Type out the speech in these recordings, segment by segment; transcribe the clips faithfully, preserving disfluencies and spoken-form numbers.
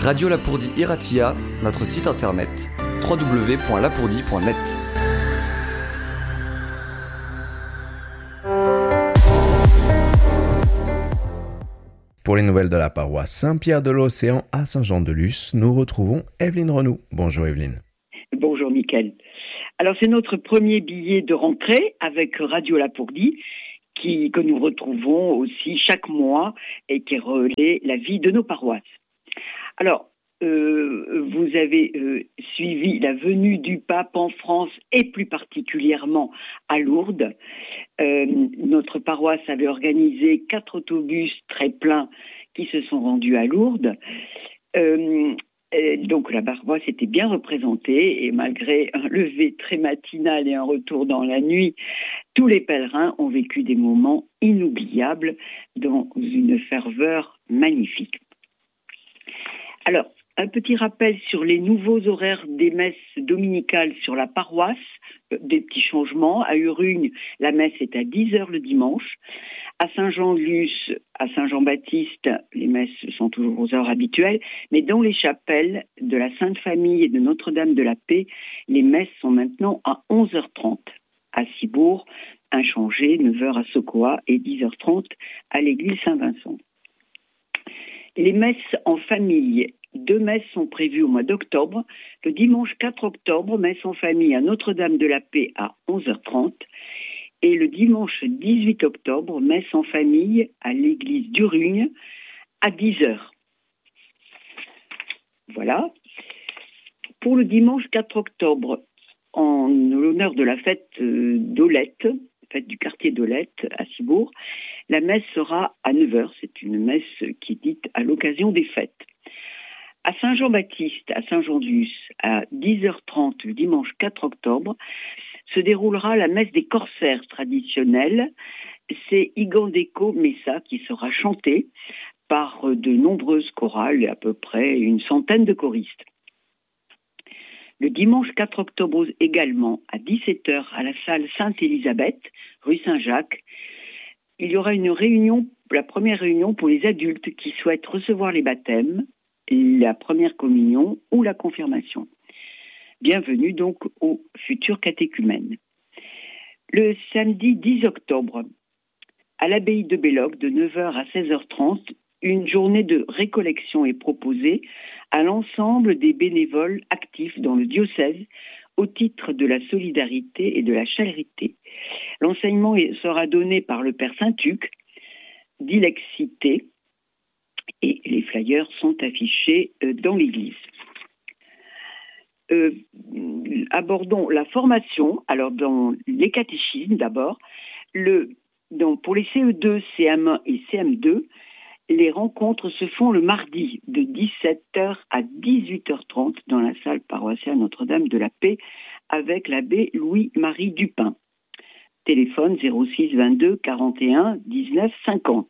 Radio Lapourdie Iratia, notre site internet w w w point lapourdie point net. Pour les nouvelles de la paroisse Saint-Pierre-de-l'Océan à Saint-Jean-de-Luz, nous retrouvons Evelyne Renou. Bonjour Evelyne. Bonjour Mickaël. Alors c'est notre premier billet de rentrée avec Radio Lapourdie qui, que nous retrouvons aussi chaque mois et qui relaie la vie de nos paroisses. Alors, euh, vous avez euh, suivi la venue du pape en France et plus particulièrement à Lourdes. Euh, notre paroisse avait organisé quatre autobus très pleins qui se sont rendus à Lourdes. Euh, et donc la paroisse était bien représentée et malgré un lever très matinal et un retour dans la nuit, tous les pèlerins ont vécu des moments inoubliables dans une ferveur magnifique. Alors, un petit rappel sur les nouveaux horaires des messes dominicales sur la paroisse, des petits changements. À Urugne, la messe est à dix heures le dimanche. À Saint-Jean-de-Luz, à Saint-Jean-Baptiste, les messes sont toujours aux heures habituelles. Mais dans les chapelles de la Sainte-Famille et de Notre-Dame de la Paix, les messes sont maintenant à onze heures trente. À Cibourg, inchangé, neuf heures à Sokoa et dix heures trente à l'église Saint-Vincent. Les messes en famille, deux messes sont prévues au mois d'octobre. Le dimanche quatre octobre, messe en famille à Notre-Dame de la Paix à onze heures trente. Et le dimanche dix-huit octobre, messe en famille à l'église d'Urugne à dix heures. Voilà. Pour le dimanche quatre octobre, en l'honneur de la fête d'Olette, fête du quartier d'Olette à Cibourg, la messe sera à neuf heures. C'est une messe qui est dite à l'occasion des fêtes. À Saint-Jean-Baptiste, à Saint-Jean-de-Luz, à dix heures trente le dimanche quatre octobre, se déroulera la messe des corsaires traditionnelle. C'est Igandeko Messa qui sera chantée par de nombreuses chorales, à peu près une centaine de choristes. Le dimanche quatre octobre également, à dix-sept heures, à la salle Sainte-Élisabeth, rue Saint-Jacques, il y aura une réunion, la première réunion pour les adultes qui souhaitent recevoir les baptêmes, la première communion ou la confirmation. Bienvenue donc aux futurs catéchumènes. Le samedi dix octobre, à l'abbaye de Belloc, de neuf heures à seize heures trente, une journée de récollection est proposée à l'ensemble des bénévoles actifs dans le diocèse au titre de la solidarité et de la charité. L'enseignement sera donné par le Père Saint-Tuc, d'Ilexité, et les flyers sont affichés dans l'église. Euh, abordons la formation. Alors, dans les catéchismes, d'abord, le, donc pour les C E deux, C M un et C M deux, les rencontres se font le mardi de dix-sept heures à dix-huit heures trente dans la salle paroissiale Notre-Dame de la Paix avec l'abbé Louis-Marie Dupin. Téléphone zéro six vingt-deux quarante et un dix-neuf cinquante.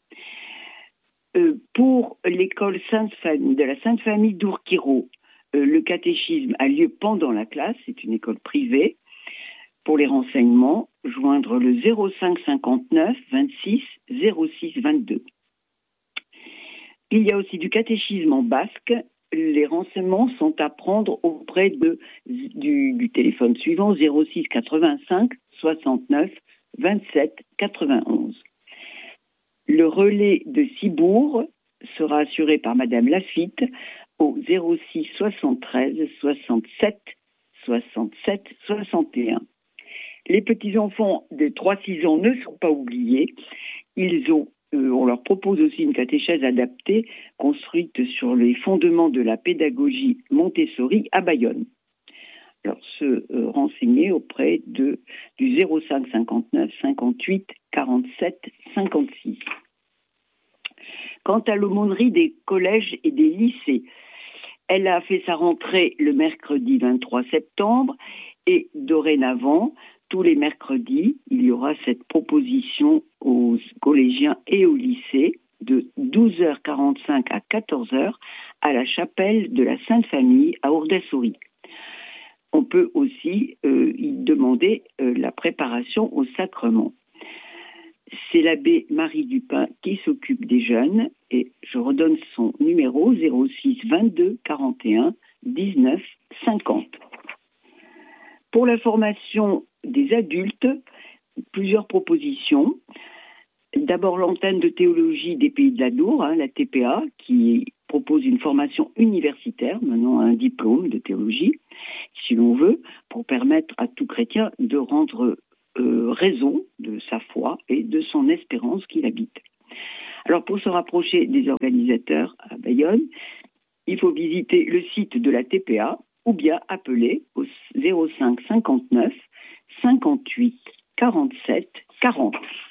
Euh, pour l'école Sainte-Famille, de la Sainte-Famille d'Ourquiro, euh, le catéchisme a lieu pendant la classe, c'est une école privée. Pour les renseignements, joindre le zéro cinq cinquante-neuf vingt-six zéro six vingt-deux. Il y a aussi du catéchisme en basque. Les renseignements sont à prendre auprès de, du, du téléphone suivant zéro six quatre-vingt-cinq soixante-neuf vingt-sept quatre-vingt-onze. Le relais de Cibourg sera assuré par Madame Lafitte au zéro six soixante-treize soixante-sept soixante-sept soixante et un. Les petits-enfants de trois à six ans ne sont pas oubliés. Ils ont, euh, on leur propose aussi une catéchèse adaptée construite sur les fondements de la pédagogie Montessori à Bayonne. Alors, se euh, renseigner auprès de, du zéro cinq cinquante-neuf cinquante-huit quarante-sept cinquante-six. Quant à l'aumônerie des collèges et des lycées, elle a fait sa rentrée le mercredi vingt-trois septembre et dorénavant, tous les mercredis, il y aura cette proposition aux collégiens et aux lycées de douze heures quarante-cinq à quatorze heures à la chapelle de la Sainte-Famille à Ourdassouri. On peut aussi euh, y demander euh, la préparation au sacrement. c'est l'abbé Marie Dupin qui s'occupe des jeunes et je redonne son numéro zéro six vingt-deux quarante et un dix-neuf cinquante. Pour la formation des adultes, plusieurs propositions. D'abord l'antenne de théologie des Pays de l'Adour, hein, la T P A, qui propose une formation universitaire, maintenant un diplôme de théologie, si l'on veut, pour permettre à tout chrétien de rendre euh, raison de sa foi et de son espérance qu'il habite. Alors pour se rapprocher des organisateurs à Bayonne, il faut visiter le site de la T P A ou bien appeler au zéro cinq cinquante-neuf cinquante-huit quarante-sept quarante.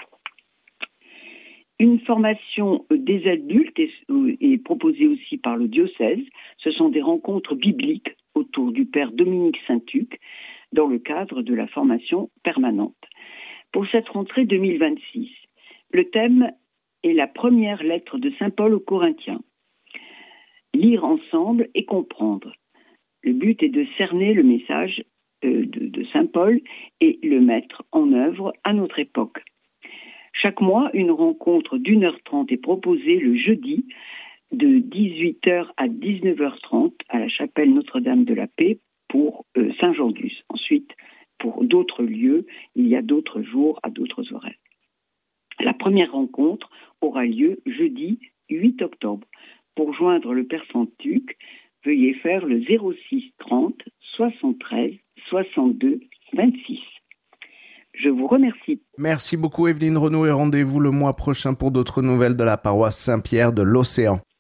Une formation des adultes est, est proposée aussi par le diocèse. Ce sont des rencontres bibliques autour du père Dominique Saint-Tuc dans le cadre de la formation permanente. Pour cette rentrée deux mille vingt-six, le thème est la première lettre de Saint Paul aux Corinthiens. Lire ensemble et comprendre. Le but est de cerner le message de, de, de Saint Paul et le mettre en œuvre à notre époque. Chaque mois, une rencontre d'une heure trente est proposée le jeudi de dix-huit heures à dix-neuf heures trente à la chapelle Notre-Dame de la Paix pour euh, Saint-Jean-d'Us. Ensuite, pour d'autres lieux, il y a d'autres jours à d'autres horaires. La première rencontre aura lieu jeudi huit octobre. Pour joindre le Père Saint-Tuc, veuillez faire le zéro six trente soixante-treize soixante-deux vingt-six. Je vous remercie. Merci beaucoup Evelyne Renaud et rendez-vous le mois prochain pour d'autres nouvelles de la paroisse Saint-Pierre de l'Océan.